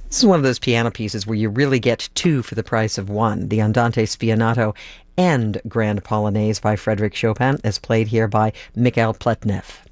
This is one of those piano pieces where you really get two for the price of one. The Andante Spianato and Grand Polonaise by Frédéric Chopin is played here by Mikhail Pletnev.